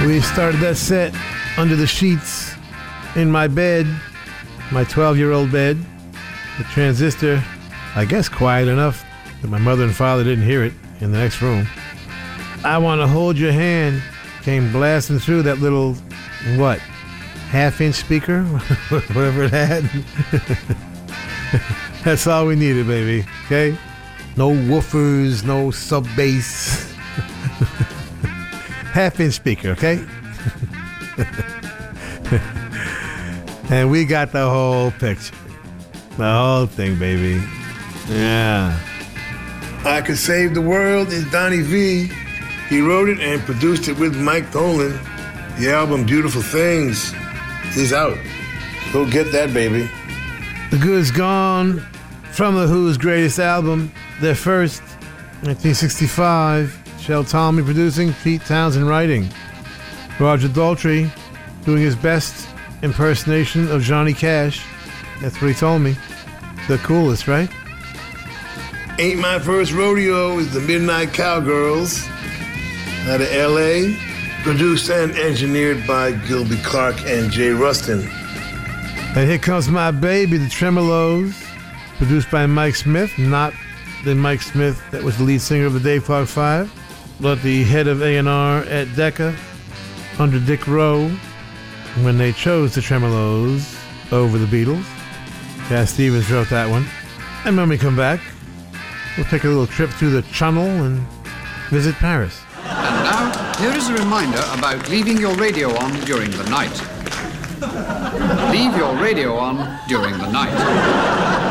We started that set under the sheets in my bed, my 12-year-old bed. The transistor, I guess quiet enough that my mother and father didn't hear it in the next room. I Want to Hold Your Hand came blasting through that little, what, half-inch speaker? Whatever it had. That's all we needed, baby, okay? No woofers, no sub-bass. Half-inch speaker, okay? And we got the whole picture. The whole thing, baby. Yeah. I Could Save the World is Donnie V. He wrote it and produced it with Mike Dolan. The album Beautiful Things is out. Go get that, baby. The Good's Gone from The Who's greatest album, their first, 1965. Shel Talmy producing, Pete Townsend writing. Roger Daltrey doing his best impersonation of Johnny Cash. That's what he told me. The coolest, right? Ain't My First Rodeo is the Midnight Cowgirls out of L.A., produced and engineered by Gilby Clarke and Jay Rustin. And Here Comes My Baby, the Tremolos, produced by Mike Smith, not the Mike Smith that was the lead singer of the Dave Clark Five, but the head of A&R at Decca under Dick Rowe when they chose the Tremolos over the Beatles. Cat Stevens wrote that one. And when we come back, we'll take a little trip through the Channel and visit Paris. And now, here is a reminder about leaving your radio on during the night. Leave your radio on during the night.